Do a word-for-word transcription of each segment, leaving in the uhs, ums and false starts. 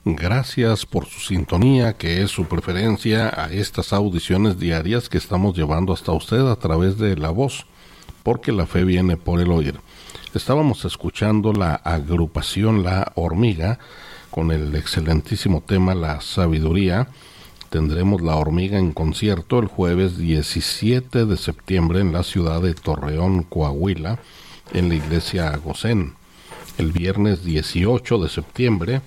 Gracias por su sintonía, que es su preferencia a estas audiciones diarias que estamos llevando hasta usted a través de la voz, porque la fe viene por el oír. Estábamos escuchando la agrupación La Hormiga con el excelentísimo tema La Sabiduría. Tendremos La Hormiga en concierto el jueves diecisiete de septiembre en la ciudad de Torreón, Coahuila, en la iglesia Gosén. El viernes dieciocho de septiembre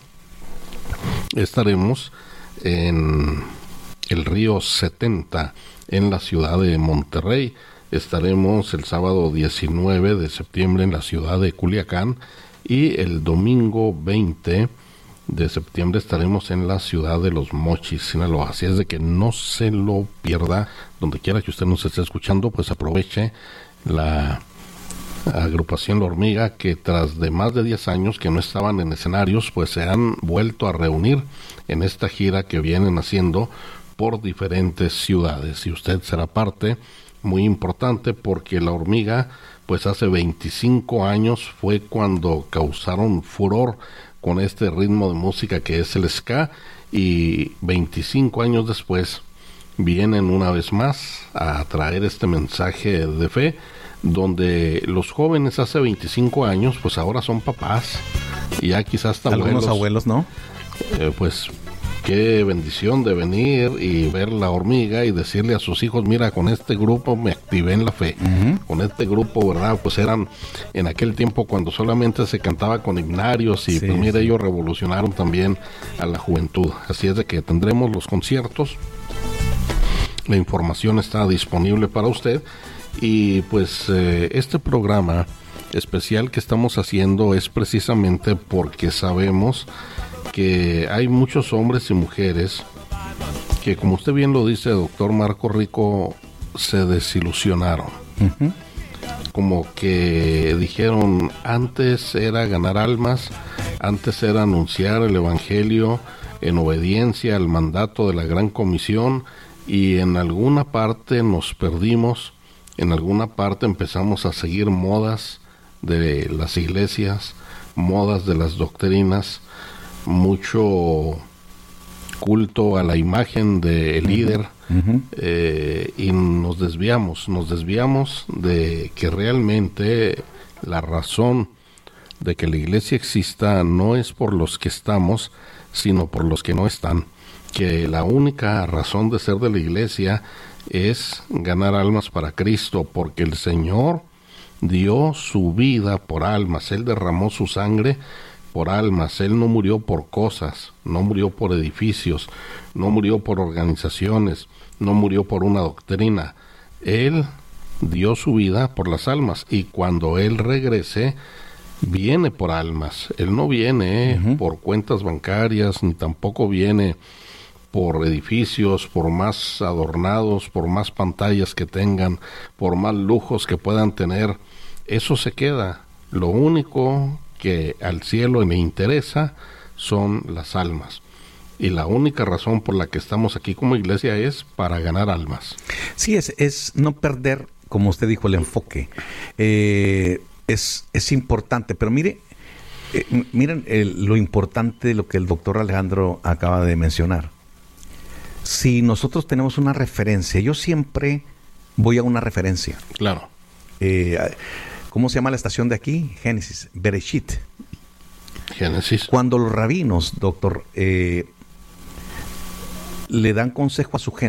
estaremos en el Río setenta, en la ciudad de Monterrey. Estaremos el sábado diecinueve de septiembre en la ciudad de Culiacán y el domingo veinte de septiembre estaremos en la ciudad de Los Mochis, Sinaloa. Así es de que no se lo pierda. Donde quiera que usted nos esté escuchando, pues aproveche la agrupación La Hormiga, que tras de más de diez años que no estaban en escenarios, pues se han vuelto a reunir en esta gira que vienen haciendo por diferentes ciudades, y usted será parte muy importante, porque La Hormiga pues hace veinticinco años fue cuando causaron furor con este ritmo de música que es el ska, y veinticinco años después vienen una vez más a traer este mensaje de fe, donde los jóvenes hace veinticinco años pues ahora son papás, y ya quizás hasta algunos abuelos, ¿no? Eh, pues qué bendición de venir y ver La Hormiga y decirle a sus hijos: mira, con este grupo me activé en la fe. Uh-huh. Con este grupo, ¿verdad? Pues eran en aquel tiempo cuando solamente se cantaba con himnarios, y sí, pues mira, sí, ellos revolucionaron también a la juventud. Así es de que tendremos los conciertos. La información está disponible para usted. Y pues eh, este programa especial que estamos haciendo es precisamente porque sabemos que hay muchos hombres y mujeres que, como usted bien lo dice, doctor Marco Rico, se desilusionaron. Uh-huh. Como que dijeron: antes era ganar almas, antes era anunciar el evangelio en obediencia al mandato de la Gran Comisión, y en alguna parte nos perdimos. En alguna parte empezamos a seguir modas de las iglesias, modas de las doctrinas, mucho culto a la imagen del líder, uh-huh. eh, y nos desviamos, nos desviamos de que realmente la razón de que la iglesia exista no es por los que estamos, sino por los que no están. Que la única razón de ser de la iglesia es ganar almas para Cristo, porque el Señor dio su vida por almas, Él derramó su sangre por almas, Él no murió por cosas, no murió por edificios, no murió por organizaciones, no murió por una doctrina, Él dio su vida por las almas, y cuando Él regrese, viene por almas. Él no viene uh-huh. por cuentas bancarias, ni tampoco viene por edificios, por más adornados, por más pantallas que tengan, por más lujos que puedan tener. Eso se queda. Lo único que al cielo le interesa son las almas. Y la única razón por la que estamos aquí como iglesia es para ganar almas. Sí, es, es no perder, como usted dijo, el enfoque. Eh, es, es importante, pero mire, eh, miren el, lo importante de lo que el doctor Alejandro acaba de mencionar. Si nosotros tenemos una referencia, yo siempre voy a una referencia. Claro. Eh, ¿Cómo se llama la estación de aquí? Génesis, Bereshit. Génesis. Cuando los rabinos, doctor, eh, le dan consejo a su gente,